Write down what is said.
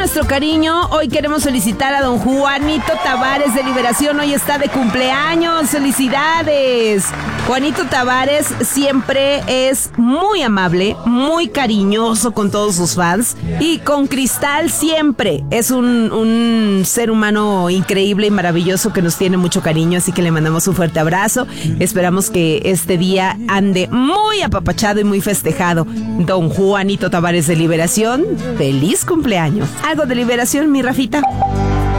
nuestro cariño, hoy queremos felicitar a don Juanito Tavares de Liberación. Hoy está de cumpleaños. ¡Felicidades! Juanito Tavares siempre es muy amable, muy cariñoso con todos sus fans. Y con Cristal siempre es un ser humano increíble y maravilloso que nos tiene mucho cariño. Así que le mandamos un fuerte abrazo. Esperamos que este día ande muy apapachado y muy festejado. Don Juanito Tavares de Liberación, feliz cumpleaños. ¿Algo de Liberación, mi Rafita?